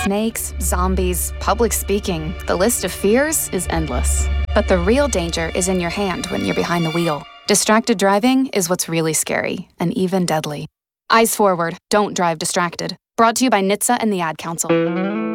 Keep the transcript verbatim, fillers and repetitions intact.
Snakes, zombies, public speaking. The list of fears is endless. But the real danger is in your hand when you're behind the wheel. Distracted driving is what's really scary, and even deadly. Eyes forward, don't drive distracted. Brought to you by N H T S A and the Ad Council.